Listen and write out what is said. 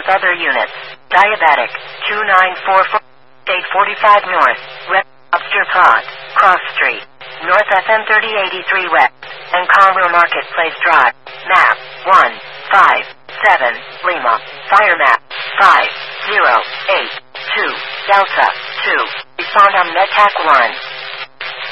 other units. Diabetic, 2944, State 45 North, Red Lobster Pod, Cross Street, North FM 3083 West, and Conroe Marketplace Drive. Map 157 Lima. Fire map 5082 Delta 2. Respond on MedTac 1.